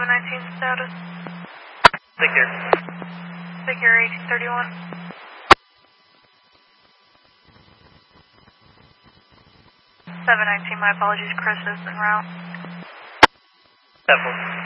719 status. Figure. Figure 1831. 719, my apologies, Chris is en route. 7.